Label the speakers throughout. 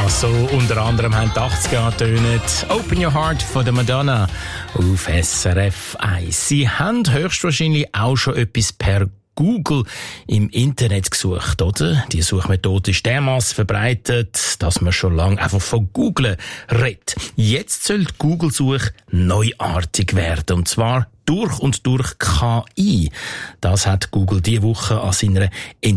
Speaker 1: So unter anderem haben die 80er angetönt. Open Your Heart von der Madonna auf SRF 1. Sie haben höchstwahrscheinlich auch schon etwas per Google im Internet gesucht, oder? Die Suchmethode ist dermassen verbreitet, dass man schon lange einfach von Googlen redet. Jetzt soll die Google-Suche neuartig werden, und zwar durch und durch KI. Das hat Google diese Woche an seiner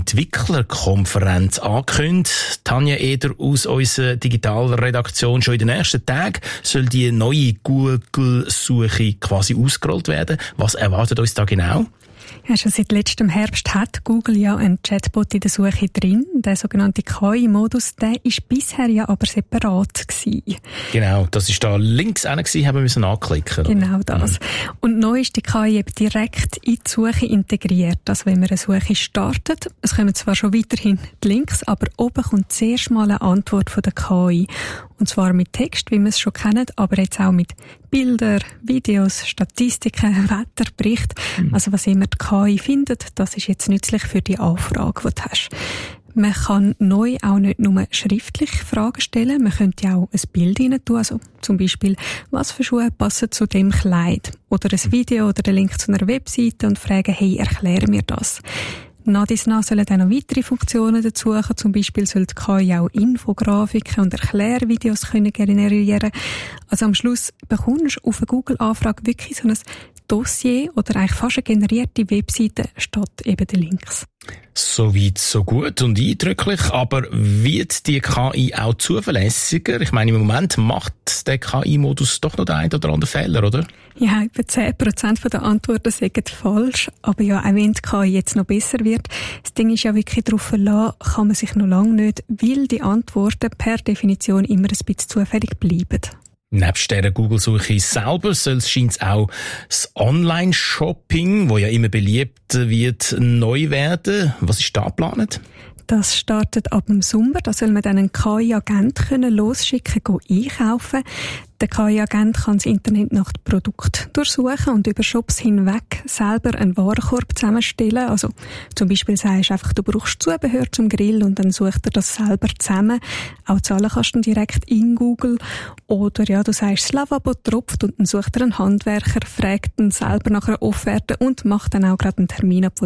Speaker 1: Entwicklerkonferenz angekündigt. Tanja Eder aus unserer Digitalredaktion. Schon in den ersten Tagen soll die neue Google-Suche quasi ausgerollt werden. Was erwartet uns da genau?
Speaker 2: Ja, schon seit letztem Herbst hat Google ja einen Chatbot in der Suche drin. Der sogenannte KI-Modus, der ist bisher ja aber separat gewesen.
Speaker 1: Genau, das ist da links hinten gewesen, haben wir müssen anklicken.
Speaker 2: Genau das. Und neu ist die KI eben direkt in die Suche integriert. Also wenn man eine Suche startet, es kommen zwar schon weiterhin die Links, aber oben kommt zuerst mal eine Antwort von der KI. Und zwar mit Text, wie wir es schon kennen, aber jetzt auch mit Bildern, Videos, Statistiken, Wetterbericht. Also was immer die KI findet, das ist jetzt nützlich für die Anfrage, die du hast. Man kann neu auch nicht nur schriftlich Fragen stellen, man könnte auch ein Bild rein tun, also zum Beispiel, was für Schuhe passen zu dem Kleid? Oder ein Video oder den Link zu einer Webseite und fragen, hey, erklär mir das. Nach sollen dann noch weitere Funktionen dazukommen. Zum Beispiel soll die KI auch Infografiken und Erklärvideos generieren können. Also am Schluss bekommst du auf eine Google-Anfrage wirklich so ein Dossier oder eigentlich fast eine generierte Webseite statt eben den Links.
Speaker 1: So weit, so gut und eindrücklich, aber wird die KI auch zuverlässiger? Ich meine, im Moment macht der KI-Modus doch noch den einen oder anderen Fehler, oder?
Speaker 2: Ja, etwa 10% der Antworten sind falsch, aber ja, auch wenn die KI jetzt noch besser wird, das Ding ist ja wirklich darauf verlassen, kann man sich noch lange nicht, weil die Antworten per Definition immer ein bisschen zufällig bleiben.
Speaker 1: Nebst dieser Google-Suche selber soll es scheint auch das Online-Shopping, wo ja immer beliebter wird, neu werden. Was ist da geplant?
Speaker 2: Das startet ab dem Sommer. Da soll man dann einen KI-Agent losschicken, einkaufen. Der KI-Agent kann das Internet nach dem Produkt durchsuchen und über Shops hinweg selber einen Warenkorb zusammenstellen. Also zum Beispiel sagst du einfach, du brauchst Zubehör zum Grill und dann sucht er das selber zusammen. Auch zahlen kannst du direkt in Google. Oder ja, du sagst, das Lavabo tropft und dann sucht er einen Handwerker, fragt dann selber nach einer Offerte und macht dann auch gerade einen Termin ab, der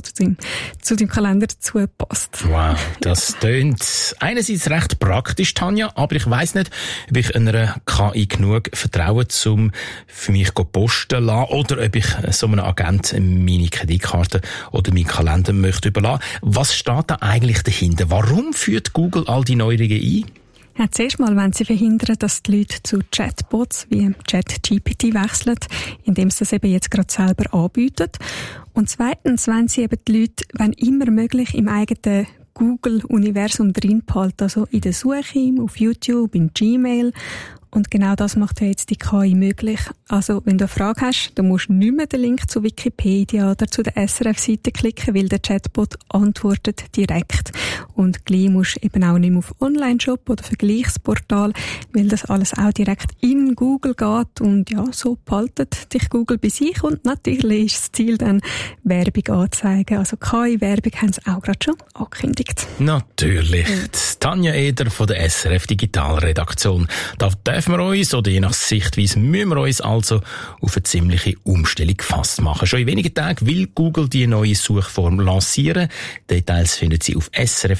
Speaker 2: zu deinem Kalender dazu passt.
Speaker 1: Wow, das tönt einerseits recht praktisch, Tanja, aber ich weiss nicht, ob ich einer KI genug vertrauen, um für mich posten zu lassen, oder ob ich so einem Agenten meine Kreditkarte oder meinen Kalender möchte überlassen. Was steht da eigentlich dahinter? Warum führt Google all die Neuerungen ein?
Speaker 2: Ja, zuerst mal wollen sie verhindern, dass die Leute zu Chatbots wie ChatGPT wechseln, indem sie das eben jetzt gerade selber anbieten. Und zweitens wollen sie eben die Leute, wenn immer möglich, im eigenen Google-Universum drin behalten, also in der Suche, auf YouTube, in Gmail. Und genau das macht ja jetzt die KI möglich. Also, wenn du eine Frage hast, dann musst du nicht mehr den Link zu Wikipedia oder zu der SRF-Seite klicken, weil der Chatbot antwortet direkt. Und gleich musst du eben auch nicht mehr auf Online-Shop oder Vergleichsportal, weil das alles auch direkt in Google geht. Und ja, so behaltet dich Google bei sich. Und natürlich ist das Ziel dann, Werbung anzuzeigen. Also KI-Werbung haben sie auch gerade schon angekündigt.
Speaker 1: Natürlich. Tanja Eder von der SRF Digitalredaktion. Da dürfen wir uns, oder je nach Sichtweise müssen wir uns also auf eine ziemliche Umstellung gefasst machen. Schon in wenigen Tagen will Google die neue Suchform lancieren. Details finden Sie auf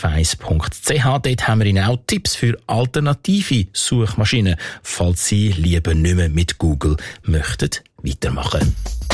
Speaker 1: srf1.ch. Dort haben wir Ihnen auch Tipps für alternative Suchmaschinen, falls Sie lieber nicht mehr mit Google möchten weitermachen.